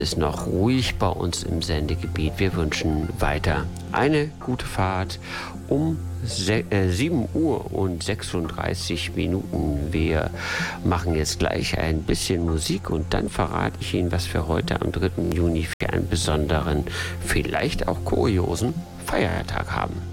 ist noch ruhig bei uns im Sendegebiet. Wir wünschen weiter eine gute Fahrt um 7 Uhr und 36 Minuten. Wir machen jetzt gleich ein bisschen Musik und dann verrate ich Ihnen, was wir heute am 3. Juni für einen besonderen, vielleicht auch kuriosen Feiertag haben.